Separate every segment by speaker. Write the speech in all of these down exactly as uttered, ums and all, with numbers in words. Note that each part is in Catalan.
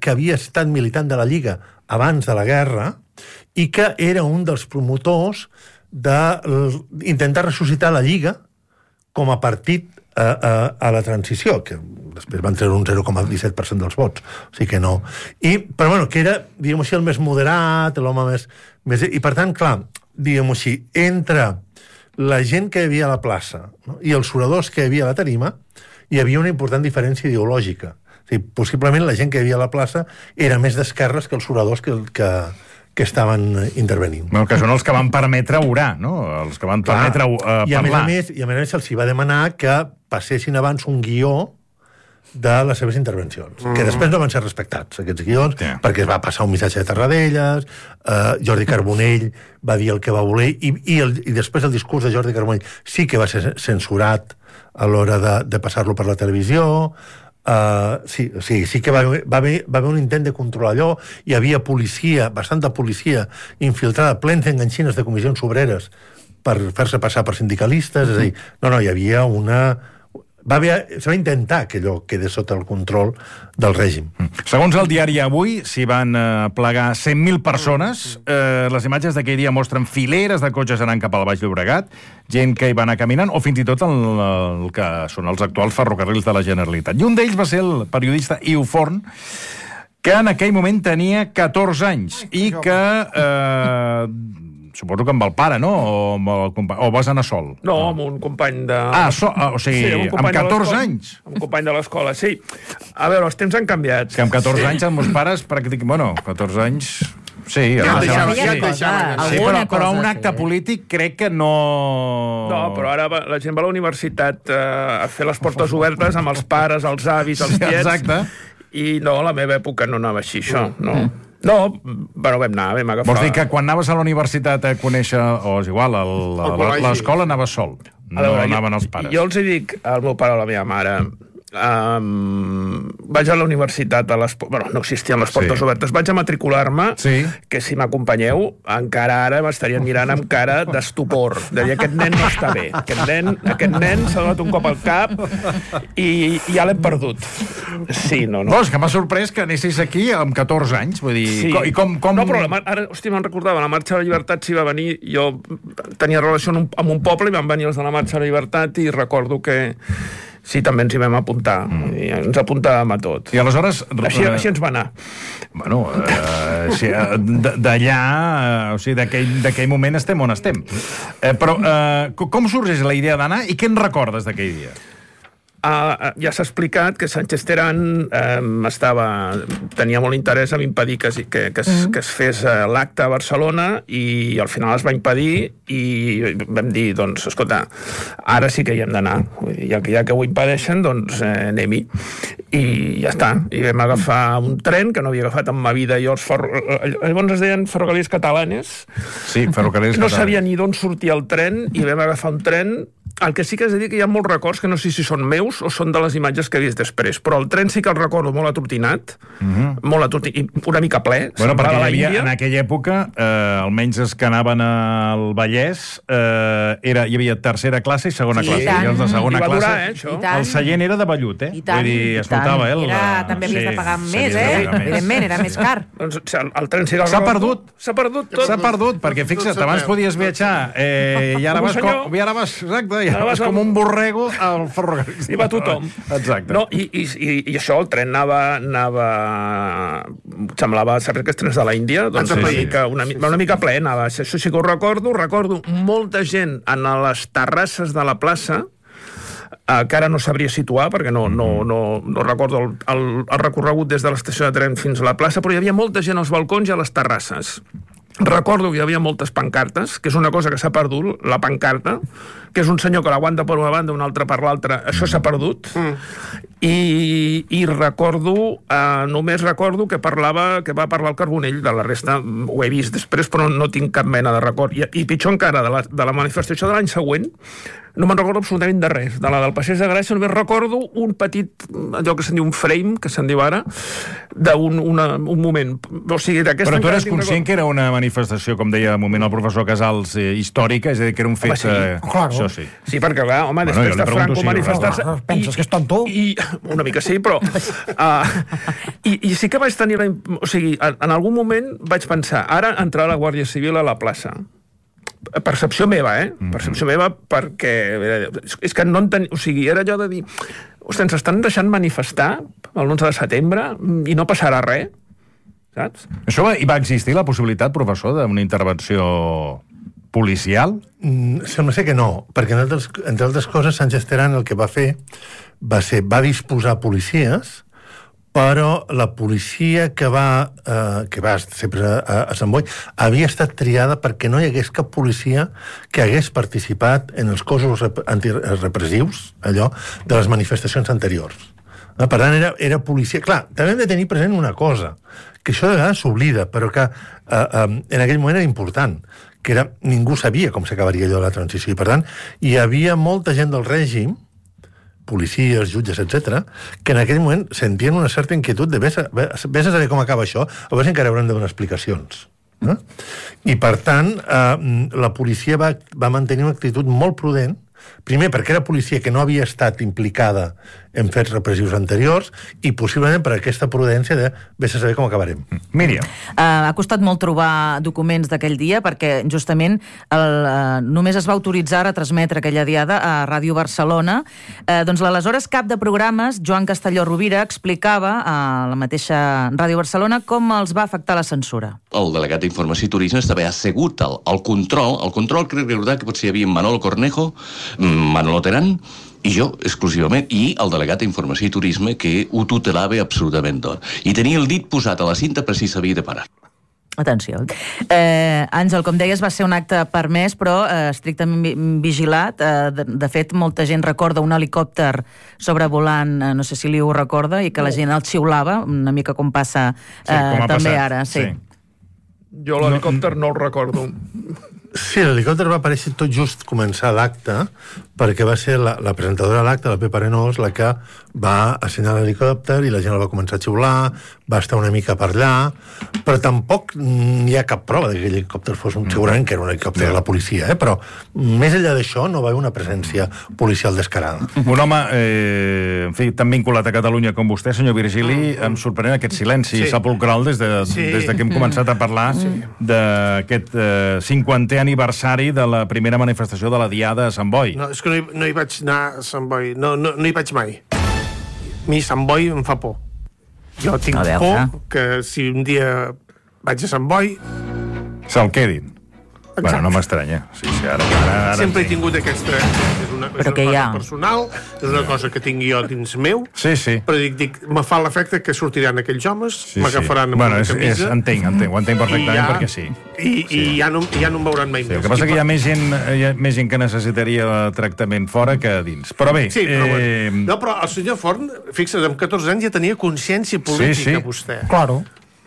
Speaker 1: que havia estat militant de la Lliga abans de la guerra i que era un dels promotors d'intentar ressuscitar la Lliga com a partit a, a, a la transició, que després van treure un zero coma disset per cent dels vots, o sigui que no. I, però bueno, que era, diguem així, el més moderat, l'home més, més... I per tant, clar, diguem així, entre la gent que hi havia a la plaça, no? I els oradors que hi havia a la tarima, hi havia una important diferència ideològica. O sigui, possiblement la gent que hi havia a la plaça era més d'esquerres que els oradors que... que que estaven intervenint.
Speaker 2: Bueno, que són els que van permetre orar, no? Els que van
Speaker 1: Clar,
Speaker 2: permetre uh,
Speaker 1: i a
Speaker 2: parlar.
Speaker 1: Més, I a més a més se'ls va demanar que passessin abans un guió de les seves intervencions, mm. que després no van ser respectats, aquests guions, yeah. perquè es va passar un missatge de Tarradellas, eh, Jordi Carbonell va dir el que va voler, i, i, el, i després el discurs de Jordi Carbonell sí que va ser censurat a l'hora de, de passar-lo per la televisió. Uh, sí, sí, sí que va haver, va, haver, va haver un intent de controlar allò, hi havia policia, bastanta policia infiltrada, plens d'enganxines de comissions obreres per fer-se passar per sindicalistes, és a dir, no, no, hi havia una... Va haver, se va intentar que allò quedés sota el control del règim.
Speaker 2: Segons el diari Avui, s'hi van eh, plegar cent mil persones. Eh, les imatges d'aquell dia mostren fileres de cotxes anant cap al Baix Llobregat, gent que hi va anar caminant, o fins i tot el, el que són els actuals ferrocarrils de la Generalitat. I un d'ells va ser el periodista Iu Forn, que en aquell moment tenia catorze anys, i que... Eh, suposo que amb el pare, no? O, amb el company, o vas anar sol?
Speaker 3: No, amb un company de...
Speaker 2: Ah, so, o sigui, sí, amb, amb catorze anys?
Speaker 3: Amb un company de l'escola, sí. A veure, els temps han canviat.
Speaker 2: Que amb catorze sí. anys els meus pares, pràcticament... Bueno, catorze anys... Sí,
Speaker 4: ja
Speaker 2: no,
Speaker 4: deixava,
Speaker 2: ja,
Speaker 4: ja deixava,
Speaker 2: sí, però, però un acte sí. polític crec que no...
Speaker 3: No, però ara la gent va a la universitat eh, a fer les portes obertes amb els pares, els avis, els tiets...
Speaker 2: Sí, exacte.
Speaker 3: I no, a la meva època no anava així, això, no. Mm. No, bueno, vam anar, vam agafar...
Speaker 2: Vols dir que quan anaves a la universitat a conèixer, o és igual, l'escola anaves sol, no veure, anaven els pares?
Speaker 3: Jo els hi dic al meu pare o a la meva mare... Um, vaig a la universitat a les, bueno, no existien les portes sí. obertes, vaig a matricular-me sí. que si m'acompanyeu encara ara m'estarien mirant amb cara d'estupor, de dir aquest nen no està bé, aquest nen, aquest nen s'ha donat un cop al cap i, i ja l'hem perdut. Sí, no, no.
Speaker 2: No, és que m'ha sorprès que anessis aquí amb catorze anys, vull dir...
Speaker 3: Sí.
Speaker 2: I com, com...
Speaker 3: No, però la, ara, hòstia, me'n recordava, la Marxa de la Llibertat s'hi va venir, jo tenia relació amb un, amb un poble i van venir els de la Marxa de la Llibertat i recordo que sí, també ens hi vam apuntar. Mm. I ens apuntàvem a tot.
Speaker 2: I aleshores...
Speaker 3: Així, així ens va anar.
Speaker 2: Bueno, eh, si, d'allà, o sigui, d'aquell moment estem on estem. Eh, però eh, com sorgeix la idea d'anar i què en recordes d'aquell dia?
Speaker 3: Uh, ja s'ha explicat que Sánchez Terán um, estava, tenia molt interès en impedir que, que, que, es, mm. que es fes uh, l'acte a Barcelona i al final es va impedir i vam dir, doncs, escolta, ara sí que hi hem d'anar. Ja que, ja que ho impedeixen, doncs eh, anem-hi. I ja està. I vam agafar un tren que no havia agafat en ma vida. Jo els ferro... Llavors es deien ferrocarrils catalanes.
Speaker 2: Sí, ferrocarrils
Speaker 3: no
Speaker 2: catalanes.
Speaker 3: No sabia ni d'on sortia el tren i vam agafar un tren. El que sí que és a dir que hi ha molts records que no sé si són meus o són de les imatges que he vist després, però el tren sí que el recordo molt atrotinat, mm-hmm. molt atrotinat, i una mica ple.
Speaker 2: Bueno, perquè hi havia, en aquella època, eh, almenys els que anaven al Vallès, eh, era, hi havia tercera classe i segona sí, classe. I, i els de segona
Speaker 3: I
Speaker 2: classe...
Speaker 3: Durar, eh, això.
Speaker 2: El seient era de vellut, eh?
Speaker 4: I tant,
Speaker 2: Vull dir, es notava, eh?
Speaker 4: Era,
Speaker 2: la...
Speaker 4: també havies
Speaker 2: sí,
Speaker 4: de pagar més, eh? Evidentment, era més car.
Speaker 3: Doncs el, el tren sí que el
Speaker 2: S'ha perdut.
Speaker 3: S'ha perdut tot.
Speaker 2: S'ha perdut, perquè fixa't, abans podies viatjar eh, i ara vas, com, i ara vas, exacte, i ara vas com un borrego al ferrocarril.
Speaker 3: I va tothom.
Speaker 2: Exacte.
Speaker 3: No, i, i, i, i això, el tren anava... anava semblava, saps aquests trens de l'Índia? Doncs sí, sí. Que una, una mica ple anava. Això sí que ho recordo. Recordo molta gent en les terrasses de la plaça eh, que ara no sabria situar, perquè no, no, no, no recordo el, el, el recorregut des de l'estació de tren fins a la plaça, però hi havia molta gent als balcons i a les terrasses. Recordo que hi havia moltes pancartes, que és una cosa que s'ha perdut, la pancarta, que és un senyor que l'aguanta per una banda, un altre per l'altra, això s'ha perdut. Mm. I, i recordo, eh, només recordo que parlava, que va parlar el Carbonell, de la resta ho he vist després, però no tinc cap mena de record. I, i pitjor encara, de la, de la manifestació de l'any següent, no me'n recordo absolutament de res. De la del Passeig de Gràcia només recordo un petit, allò que se'n diu un frame, que se'n diu ara, d'un un moment. O sigui,
Speaker 2: però tu eres conscient record... que era una manifestació, com deia un moment el professor Casals, eh, històrica, és a dir, que era un fet...
Speaker 3: Home, sí.
Speaker 2: Eh...
Speaker 3: Claro. Això sí. Sí, perquè, clar, home, bueno, després de Franco si manifestar-se...
Speaker 5: No, penses que és tonto?
Speaker 3: I, una mica sí, però... Uh, i, I sí que vaig tenir... La, o sigui, en algun moment vaig pensar, ara entrarà la Guàrdia Civil a la plaça. Percepció meva, eh? Mm-hmm. Percepció meva perquè... És que no en ten... O sigui, era allò de dir... Ostres, ens estan deixant manifestar l'onze de setembre i no passarà res, saps?
Speaker 2: Això va, hi va existir la possibilitat, professor, d'una intervenció policial?
Speaker 1: Mm, sembla ser que no, perquè entre altres, entre altres coses Sánchez Terán el que va fer va ser, va disposar policies, però la policia que va, eh, que va sempre a, a Sant Boi havia estat triada perquè no hi hagués cap policia que hagués participat en els cossos rep antirepressius, allò, de les manifestacions anteriors. Per tant, era, era policia... Clar, també hem de tenir present una cosa, que això de vegades s'oblida, però que eh, eh, en aquell moment era important, que era, ningú sabia com s'acabaria allò de la transició, i per tant, hi havia molta gent del règim, policies, jutges, etcètera, que en aquell moment sentien una certa inquietud de vés a, vés a saber com acaba això, a veure si encara haurem de donar explicacions. Eh? I, per tant, eh, la policia va, va mantenir una actitud molt prudent, primer perquè era policia que no havia estat implicada en fets repressius anteriors i possiblement per aquesta prudència de vés a saber com acabarem.
Speaker 2: Míriam.
Speaker 4: Uh, ha costat molt trobar documents d'aquell dia perquè justament el, uh, només es va autoritzar a transmetre aquella diada a Ràdio Barcelona. Uh, doncs l'aleshores cap de programes, Joan Castelló Rovira, explicava a la mateixa Ràdio Barcelona com els va afectar la censura.
Speaker 6: El delegat d'Informació i Turisme estava assegut al, al control. El control crec recordar que potser hi havia Manolo Cornejo, Manolo Terán, i jo, exclusivament, i el delegat d'Informació i Turisme, que ho tutelava absolutament tot. I tenia el dit posat a la cinta per si s'havia de parar.
Speaker 4: Atenció. Eh, Àngel, com deies, va ser un acte permès, però eh, estrictament vigilat. Eh, de, de fet, molta gent recorda un helicòpter sobrevolant, eh, no sé si li ho recorda, i que la gent el xiulava, una mica com passa eh, sí, com també passat. Ara. Sí.
Speaker 3: Sí. Jo l'helicòpter no, no el recordo.
Speaker 1: Sí, l'helicòpter va aparèixer tot just començar l'acte, perquè va ser la, la presentadora de l'acte, la Pepa Arenós, la que va assenyar l'helicòpter i la gent el va començar a xiular, va estar una mica per allà, però tampoc hi ha cap prova que l'helicòpter fos un... Segurament que era un helicòpter de la policia, eh? Però més enllà d'això no va haver una presència policial descarada.
Speaker 2: Un home, eh, en fi, tan vinculat a Catalunya com vostè, senyor Virgili, em sorprèn aquest silenci sí. sepulcral des de, sí. des de que hem començat a parlar sí. d'aquest eh, cinquantè aniversari de la primera manifestació de la Diada a Sant Boi.
Speaker 5: No, és que no hi, no hi vaig anar a Sant Boi, no, no, no hi vaig mai. A mi Sant Boi em fa por. Jo tinc por que si un dia vaig a Sant Boi...
Speaker 2: Se'l quedin. Exacte. Bueno, no m'estranya. Sí, sí, ara, ara, ara
Speaker 5: sempre he tingut aquesta... És una, és una cosa ha? personal, és una cosa que tinc jo dins meu,
Speaker 2: sí, sí.
Speaker 5: però dic, dic, me fa l'efecte que sortiran aquells homes, sí, m'agafaran sí. amb
Speaker 2: bueno,
Speaker 5: una
Speaker 2: és,
Speaker 5: camisa...
Speaker 2: És, entenc, entenc, ho entenc perfectament, ja, perquè sí.
Speaker 5: I, sí. i ja, no, ja no em veuran mai
Speaker 2: sí,
Speaker 5: més.
Speaker 2: El que passa I que per... hi ha més gent, hi ha més gent que necessitaria tractament fora que dins. Però bé...
Speaker 5: Sí, però,
Speaker 2: eh...
Speaker 5: bueno. No, però el senyor Forn, fixa't, amb catorze anys ja tenia consciència política, sí, sí. vostè.
Speaker 2: Claro.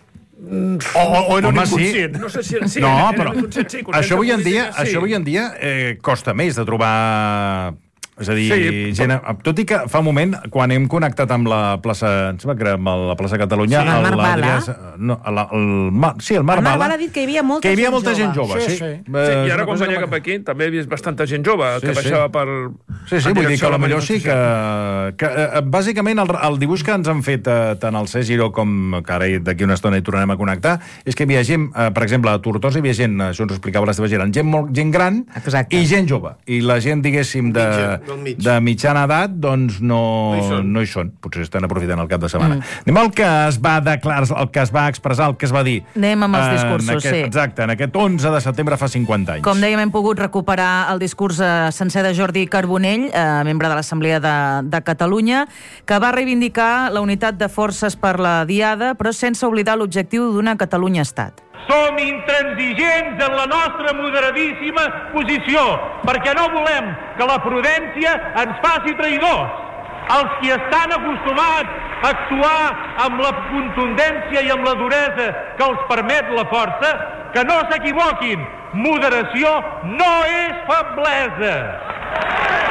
Speaker 5: O, o era
Speaker 2: Home,
Speaker 5: un inconscient.
Speaker 3: Sí. No sé si... Sí,
Speaker 2: no,
Speaker 3: era,
Speaker 2: però
Speaker 3: era sí,
Speaker 2: això avui en dia, sí. això avui en dia eh, costa més de trobar... És a dir, sí, gent, tot i que fa un moment, quan hem connectat amb la plaça, em sembla que era amb la plaça Catalunya...
Speaker 4: Sí, el Marc Bala.
Speaker 2: No, el, el, el, sí, el Marc Bala.
Speaker 4: El Marc Bala ha dit que hi havia molta,
Speaker 2: que hi havia
Speaker 4: gent,
Speaker 2: molta
Speaker 4: jove.
Speaker 2: gent jove. Sí, sí.
Speaker 3: sí. sí I ara quan venia cap aquí també he vist bastanta gent jove sí, que baixava
Speaker 2: sí.
Speaker 3: per...
Speaker 2: Sí, sí, vull dir que potser sí que... que eh, bàsicament, el, el dibuix que ens han fet eh, tant el C. Giró com que ara d'aquí una estona hi tornarem a connectar, és que hi havia gent, eh, per exemple, a Tortosa hi havia gent, això ens ho explicava la seva gent, gent, molt, gent gran
Speaker 4: Exacte.
Speaker 2: i gent jove. I la gent, diguéssim, de, mig, de mitjana edat, doncs no, no, hi no hi són. Potser estan aprofitant el cap de setmana. Mm. Anem al que es va declarar, el que es va expressar, el que es va dir.
Speaker 4: Anem amb els discursos,
Speaker 2: aquest,
Speaker 4: sí.
Speaker 2: Exacte, en aquest onze de setembre fa cinquanta anys.
Speaker 4: Com dèiem, hem pogut recuperar el discurs eh, sencer de Jordi Carbonell, eh, membre de l'Assemblea de, de Catalunya, que va reivindicar la unitat de forces per la Diada, però sense oblidar l'objectiu d'una Catalunya-Estat.
Speaker 7: Som intransigents en la nostra moderadíssima posició, perquè no volem que la prudència ens faci traïdors. Els qui estan acostumats a actuar amb la contundència i amb la duresa que els permet la força, que no s'equivoquin. Moderació no és feblesa.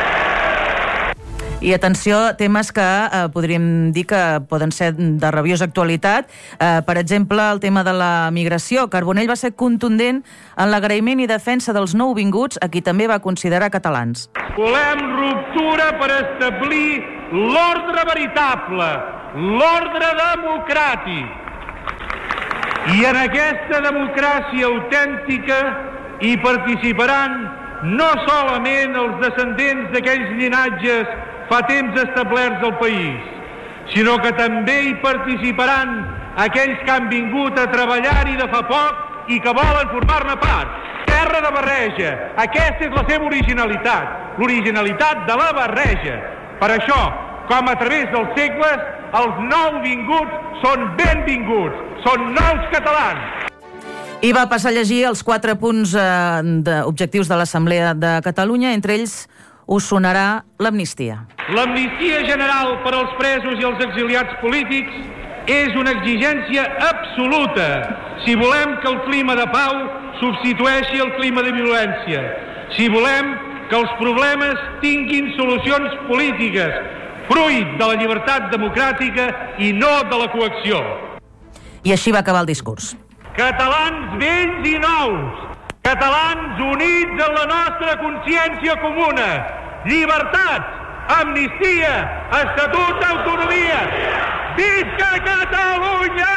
Speaker 4: I atenció, temes que eh, podríem dir que poden ser de rabiosa actualitat. Eh, per exemple, el tema de la migració. Carbonell va ser contundent en l'agraïment i defensa dels nouvinguts, a qui també va considerar catalans.
Speaker 7: Volem ruptura per establir l'ordre veritable, l'ordre democràtic. I en aquesta democràcia autèntica hi participaran no solament els descendents d'aquells llinatges fa temps establerts al país, sinó que també hi participaran aquells que han vingut a treballar-hi de fa poc i que volen formar-ne part. Terra de barreja, aquesta és la seva originalitat, l'originalitat de la barreja. Per això, com a través dels segles, els nouvinguts són benvinguts, són nous catalans.
Speaker 4: I va passar a llegir els quatre punts eh, d'objectius de l'Assemblea de Catalunya. Entre ells us sonarà l'amnistia.
Speaker 7: L'amnistia general per als presos i els exiliats polítics és una exigència absoluta si volem que el clima de pau substitueixi el clima de violència, si volem que els problemes tinguin solucions polítiques, fruit de la llibertat democràtica i no de la coacció.
Speaker 4: I així va acabar el discurs.
Speaker 7: Catalans vells i nous, catalans units en la nostra consciència comuna, llibertat, amnistia, estatut d'autonomia. Visca Catalunya!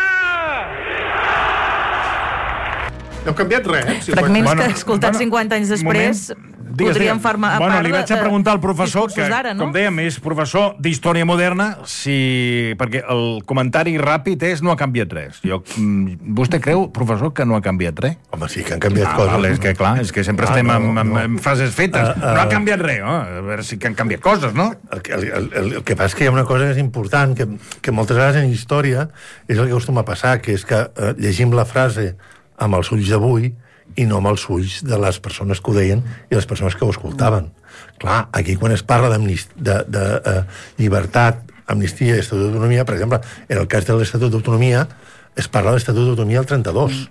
Speaker 5: No ha canviat res, eh?
Speaker 4: Fragments bueno, que escoltats bueno, cinquanta anys després
Speaker 2: digues,
Speaker 4: podríem formar
Speaker 2: bueno,
Speaker 4: part
Speaker 2: li vaig a preguntar al professor, que,
Speaker 4: no?
Speaker 2: com dèiem, és professor d'Història Moderna, si... perquè el comentari ràpid és no ha canviat res. Jo, vostè creu, professor, que no ha canviat res?
Speaker 1: Home, sí que han canviat
Speaker 2: ah,
Speaker 1: coses.
Speaker 2: Vale, és que, clar, és que sempre ah, estem no, amb, amb, no. amb frases fetes. Uh, uh, no ha canviat res, no? A veure si que han canviat coses, no?
Speaker 1: El, el, el, el que passa és que hi ha una cosa que és important, que, que moltes vegades en història és el que acostuma a passar, que és que uh, llegim la frase amb els ulls d'avui i no amb els ulls de les persones que ho deien i les persones que ho escoltaven. Clar, aquí quan es parla de, de, de uh, llibertat, amnistia i estatut d'autonomia, per exemple, en el cas de l'estatut d'autonomia, es parla de l'estatut d'autonomia del trenta-dos.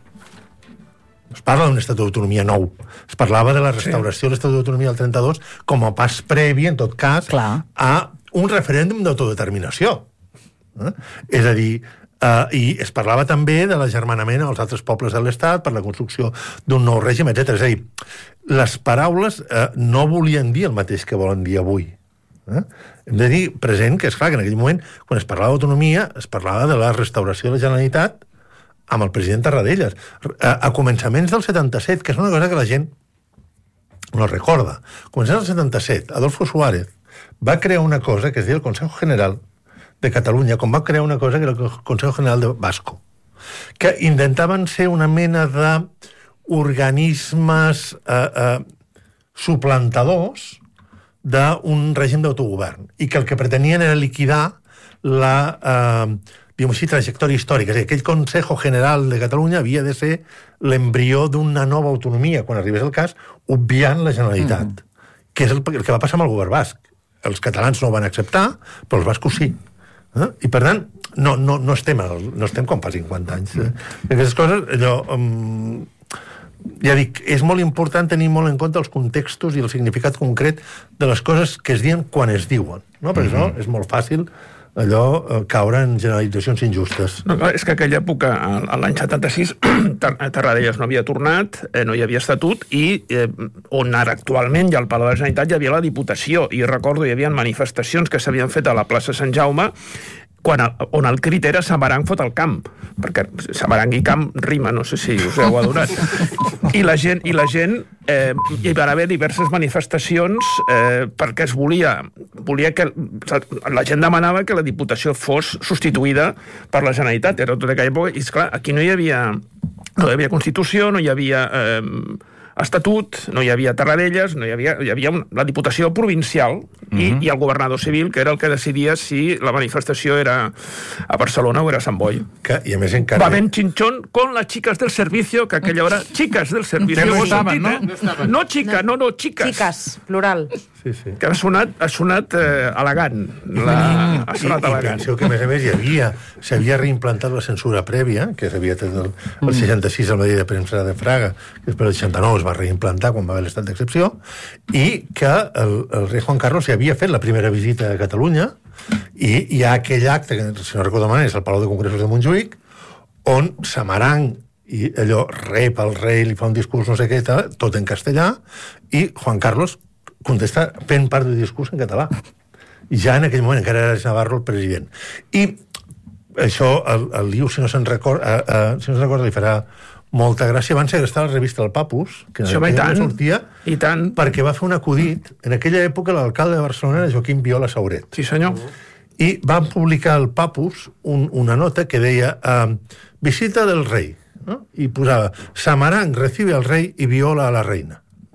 Speaker 1: Es parla d'un estatut d'autonomia nou. Es parlava de la restauració sí. de l'estatut d'autonomia del trenta-dos com a pas previ, en tot cas, Clar. a un referèndum d'autodeterminació. Eh? És a dir, Uh, i es parlava també de l'agermanament als altres pobles de l'Estat per la construcció d'un nou règim, etcètera. És a dir, les paraules uh, no volien dir el mateix que volen dir avui. Eh? Hem de dir present que, és clar, que en aquell moment, quan es parlava d'autonomia, es parlava de la restauració de la Generalitat amb el president Tarradellas. A, a començaments del setanta-set, que és una cosa que la gent no recorda. Començaments del setanta-set, Adolfo Suárez va crear una cosa que es diu el Consejo General de Catalunya, com va crear una cosa que era el Consejo General de Vasco, que intentaven ser una mena d'organismes eh, eh, suplantadors d'un règim d'autogovern, i que el que pretenien era liquidar la eh, diguem així, trajectòria històrica. És a dir, aquell Consejo General de Catalunya havia de ser l'embrió d'una nova autonomia, quan arribés el cas, obviant la Generalitat, mm. que és el, el que va passar amb el govern basc. Els catalans no ho van acceptar, però els bascos sí. Eh? I per tant, no, no, no, estem, no estem com fa cinquanta anys. Eh? Aquestes coses, allò... Um, ja dic, és molt important tenir molt en compte els contextos i el significat concret de les coses que es diuen quan es diuen, no? Perquè mm-hmm. no, és molt fàcil allò eh, caure en generalitzacions injustes.
Speaker 3: No, és que aquella època, l'any setanta-sis, Tarradellas no havia tornat, eh, no hi havia estatut, i eh, on ara actualment hi ha el Palau de la Generalitat hi havia la Diputació, i recordo hi havia manifestacions que s'havien fet a la plaça Sant Jaume, quan el, on el crit era Samarang fot el camp, perquè Samarang i camp rima, no sé si us heu adonat. I la gent, i la gent eh, hi va haver diverses manifestacions eh, perquè es volia, volia que la gent demanava que la Diputació fos substituïda per la Generalitat. Era tota aquella època, i esclar, aquí no hi havia, no hi havia Constitució, no hi havia... Eh, estatut, no hi havia Tarradellas, no hi havia, hi havia un, la Diputació provincial i, mm-hmm. i el governador civil, que era el que decidia si la manifestació era a Barcelona o era a Sant Boi.
Speaker 1: Que, i a més encara...
Speaker 3: Va ben xinxón con las chicas del servicio, que aquella hora... Chicas del servicio.
Speaker 2: No estaven, no?
Speaker 3: No, estaven. No, chica, no, no, chicas.
Speaker 4: Chicas, plural.
Speaker 1: Sí, sí.
Speaker 3: Que ha sonat, ha sonat eh, elegant. La, ha sonat
Speaker 1: I,
Speaker 3: elegant.
Speaker 1: I penseu que, a més a més, hi havia, s'havia reimplantat la censura prèvia, que s'havia tret el, el seixanta-sis amb la llei de premsa de Fraga, que després el seixanta-nou es va reimplantar quan va haver l'estat d'excepció, i que el, el rei Juan Carlos hi havia fet la primera visita a Catalunya, i hi ha aquell acte, que si no recordo malament, és el Palau de Congressos de Montjuïc, on Samarang i allò rep el rei, li fa un discurs no sé què, tot en castellà, i Juan Carlos contesta fent part del discurs en català. I ja en aquell moment encara era Navarro el president. I això, el, el Liu, si no se'n recorda, uh, uh, si no se'n recorda, li farà molta gràcia. Van segrestar la revista El Papus, que
Speaker 3: això, i tant,
Speaker 1: sortia,
Speaker 3: i tant.
Speaker 1: perquè va fer un acudit. En aquella època l'alcalde de Barcelona era Joaquim Viola Sauret.
Speaker 3: Sí, senyor.
Speaker 1: I van publicar al Papus un, una nota que deia uh, visita del rei, no? I posava Samarang recibe al rei i viola a la reina.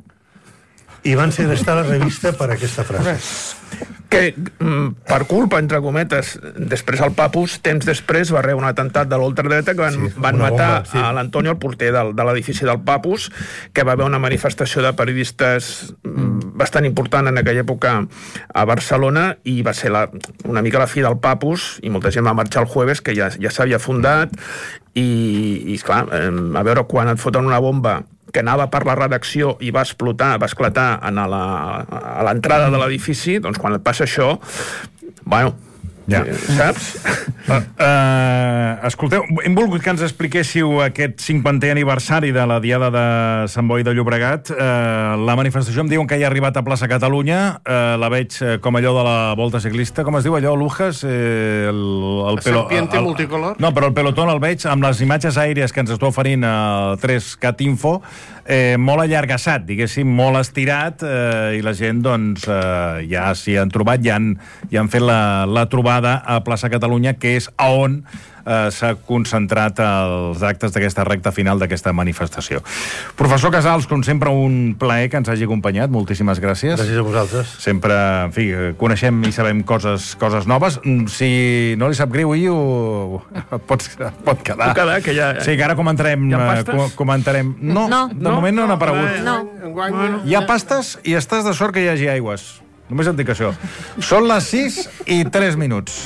Speaker 1: I van segrestar la revista per aquesta frase.
Speaker 3: Que, per culpa, entre cometes, després el Papus, temps després, va rebre un atemptat de l'ultradreta que van, sí, van matar bomba, sí. a l'Antonio, el porter del, de l'edifici del Papus, que va haver una manifestació de periodistes mm. bastant important en aquella època a Barcelona, i va ser la, una mica la fi del Papus, i molta gent va marxar el Jueves, que ja, ja s'havia fundat, i, i esclar, a veure, quan et foten una bomba que anava per la redacció i va explotar, va esclatar a l'entrada de l'edifici, doncs quan et passa això, bueno, ja. saps?
Speaker 2: Uh, uh, escolteu, hem volgut que ens expliquéssiu aquest cinquantè aniversari de la Diada de Sant Boi de Llobregat. Uh, la manifestació em diuen que ja ha arribat a plaça Catalunya, uh, la veig com allò de la volta ciclista, com es diu allò, Lujas? Eh, el, el pelo,
Speaker 5: serpiente
Speaker 2: el,
Speaker 5: multicolor?
Speaker 2: No, però el pelotón el veig amb les imatges aèries que ens està oferint el tres cat info, eh, molt allargassat, diguéssim, molt estirat, eh, i la gent, doncs, eh, ja s'hi han trobat, ja han, ja han fet la, la trobada a plaça Catalunya, que és a on eh, s'ha concentrat els actes d'aquesta recta final d'aquesta manifestació. Professor Casals, com sempre, un plaer que ens hagi acompanyat. Moltíssimes gràcies.
Speaker 1: Gràcies a vosaltres.
Speaker 2: Sempre, en fi, coneixem i sabem coses, coses noves. Si no li sap greu, i ho pot, pot quedar.
Speaker 3: Pot quedar, que ja...
Speaker 2: Sí, que ara comentarem...
Speaker 3: Hi ha pastes?
Speaker 2: Comentarem... No,
Speaker 4: no,
Speaker 2: de
Speaker 4: no,
Speaker 2: moment no n'ha aparegut.
Speaker 4: No.
Speaker 5: Bueno.
Speaker 2: Hi ha pastes i estàs de sort que hi hagi aigües. Només et dic això. Són les sis i tres minuts.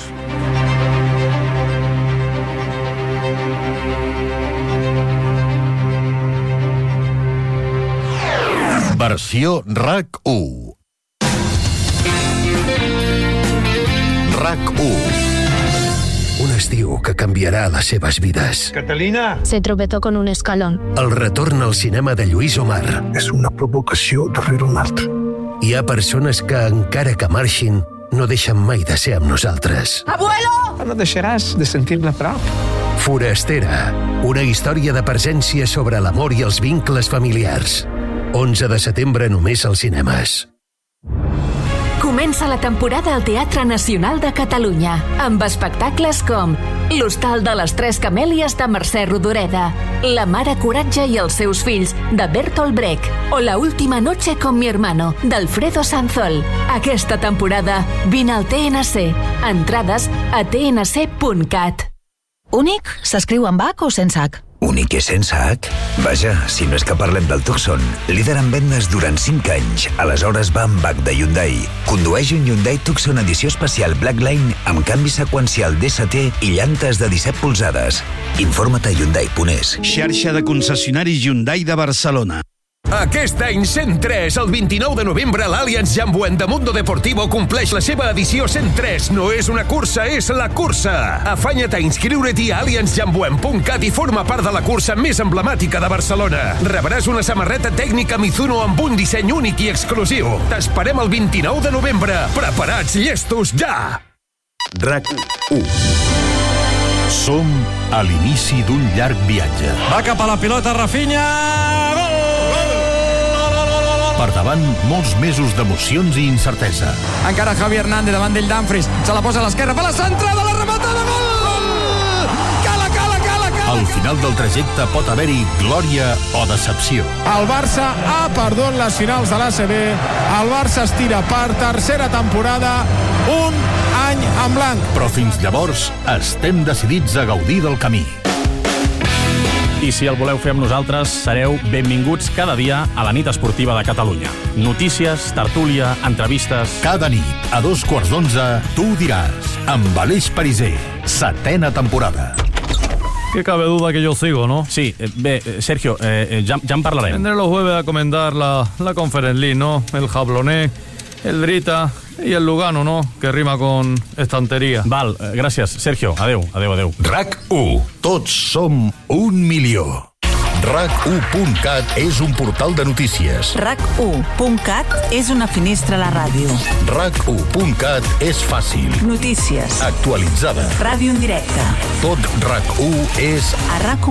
Speaker 8: Versió RAC u. RAC u. Un estiu que canviarà les seves vides.
Speaker 7: Catalina.
Speaker 9: Se tropezó con un escalón.
Speaker 8: El retorn al cinema de Lluís Omar.
Speaker 10: És una provocació darrere una altra.
Speaker 8: Hi ha persones que, encara que marxin, no deixen mai de ser amb nosaltres.
Speaker 9: ¡Abuelo!
Speaker 10: No deixaràs de sentir-ne a prop.
Speaker 8: Forastera, una història de presència sobre l'amor i els vincles familiars. onze de setembre només als cinemes.
Speaker 11: Comença la temporada al Teatre Nacional de Catalunya, amb espectacles com L'Hostal de les Tres Camèlies de Mercè Rodoreda, La Mare Coratge i els seus fills, de Bertolt Brecht, o La Última Noche con mi hermano, d'Alfredo Sanzol. Aquesta temporada, vine al T N C. Entrades a t n c punt cat.
Speaker 12: Únic s'escriu amb H o sense H?
Speaker 13: Únic i sense H? Vaja, si no és que parlem del Tucson, líder en vendes durant cinc anys. Aleshores va amb H de Hyundai. Condueix un Hyundai Tucson edició especial Blackline amb canvi seqüencial D S T i llantes de disset polzades. Informa't a Hyundai punt es.
Speaker 14: Xarxa de concessionaris Hyundai de Barcelona.
Speaker 15: Aquest any cent tres, el vint-i-nou de novembre, l'Allianz Jambuent de Mundo Deportivo compleix la seva edició cent tres. No és una cursa, és la cursa. Afanya't a inscriure-t'hi a allianz jambuent punt cat i forma part de la cursa més emblemàtica de Barcelona. Rebràs una samarreta tècnica Mizuno amb un disseny únic i exclusiu. T'esperem el vint-i-nou de novembre. Preparats, llestos, ja!
Speaker 8: RAC u.
Speaker 16: Som a l'inici d'un llarg viatge.
Speaker 17: Va cap a la pilota, Rafinha! Gol!
Speaker 16: Per davant, molts mesos d'emocions i incertesa.
Speaker 17: Encara Javi Hernández davant d'ell Dumfries. Se la posa a l'esquerra, fa la centrada, la rematada, gol! Cala, cala, cala, cala!
Speaker 16: Al final del trajecte pot haver-hi glòria o decepció.
Speaker 18: El Barça ha perdut les finals de l'A C B. El Barça es tira per tercera temporada, un any en blanc.
Speaker 16: Però fins llavors estem decidits a gaudir del camí.
Speaker 19: I si el voleu fer amb nosaltres, sereu benvinguts cada dia a la nit esportiva de Catalunya. Notícies, tertúlia, entrevistes...
Speaker 16: Cada nit, a dos quarts d'onze, tu ho diràs, amb Aleix Pariser, setena temporada.
Speaker 20: Que cabe duda que yo sigo, ¿no?
Speaker 19: Sí, eh, bé, Sergio, eh, ja, ja en parlarem.
Speaker 20: Vendré los jueves a comentar la, la Conference League, ¿no? El Jablonés, el Drita y el Lugano, ¿no? Que rima con estantería.
Speaker 19: Val, eh, gràcies, Sergio. Adeu, adeu, adeu.
Speaker 16: RAC u. Tots som un milió. RAC u punt cat és un portal de notícies.
Speaker 12: RAC u punt cat és una finestra a la ràdio.
Speaker 16: RAC u punt cat és fàcil.
Speaker 12: Notícies.
Speaker 16: Actualitzada.
Speaker 12: Ràdio en directe.
Speaker 16: Tot RAC u és
Speaker 12: a RAC